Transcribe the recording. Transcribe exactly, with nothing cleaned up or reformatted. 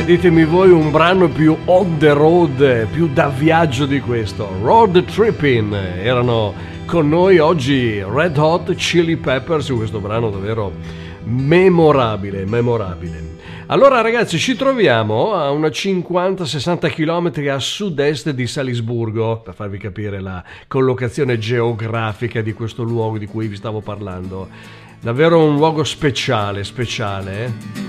Ditemi voi un brano più on the road, più da viaggio di questo. Road Trippin' erano con noi oggi Red Hot Chili Peppers su questo brano davvero memorabile, memorabile. Allora ragazzi, ci troviamo a una cinquanta sessanta chilometri a sud-est di Salisburgo, per farvi capire la collocazione geografica di questo luogo di cui vi stavo parlando. Davvero un luogo speciale, speciale, eh?